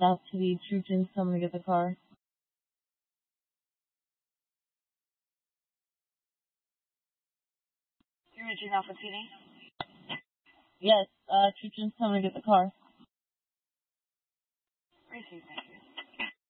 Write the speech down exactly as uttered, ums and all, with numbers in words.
South City, Trojans coming to get the car. You're reaching Alpha T D? Yes, uh, Trojans coming to get the car. Received, thank you.